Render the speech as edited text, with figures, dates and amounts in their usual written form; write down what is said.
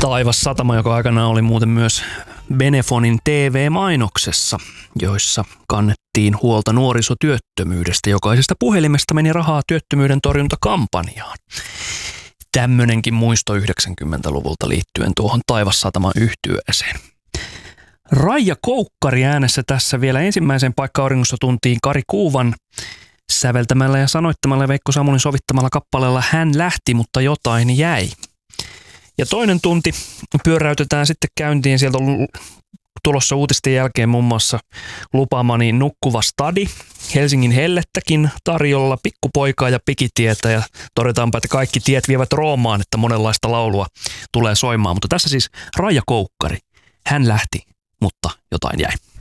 Taivassatama, joka aikanaan oli muuten myös Benefonin TV-mainoksessa, joissa kannettiin huolta nuorisotyöttömyydestä. Jokaisesta puhelimesta meni rahaa työttömyyden torjuntakampanjaan. Tämmönenkin muisto 90-luvulta liittyen tuohon Taivassataman yhtyeeseen. Raija Koukkari äänessä tässä vielä ensimmäiseen paikka-auringossa tuntiin Kari Kuuvan säveltämällä ja sanoittamalla ja Veikko Samulin sovittamalla kappaleella Hän lähti, mutta jotain jäi. Ja toinen tunti pyöräytetään sitten käyntiin. Sieltä on tulossa uutisten jälkeen muun muassa lupaamani Nukkuva stadi, Helsingin hellettäkin tarjolla, Pikkupoikaa ja Pikitietä, ja todetaanpa, että kaikki tiet vievät Roomaan, että monenlaista laulua tulee soimaan. Mutta tässä siis Raija Koukkari. Hän lähti, mutta jotain jäi.